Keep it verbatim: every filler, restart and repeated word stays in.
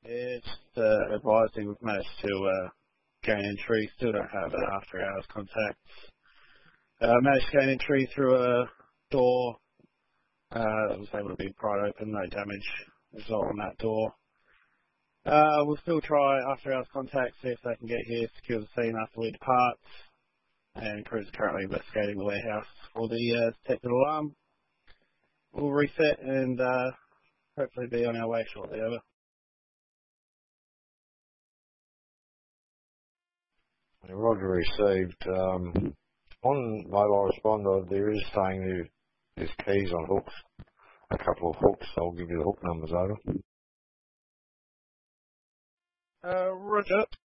Yeah, just uh, advising we've managed to uh, gain entry. Still don't have uh, after hours contacts. Uh, managed to gain entry through a door uh, that was able to be pried open, no damage result on that door. Uh, we'll still try after hours contacts, see if they can get here, secure the scene after we depart. And crews are currently investigating the warehouse for the uh, detected alarm. We'll reset and uh, hopefully be on our way shortly. Over. Roger received. Um, on mobile responder, there is saying there, there's keys on hooks, a couple of hooks. I'll give you the hook numbers over. Uh, Roger.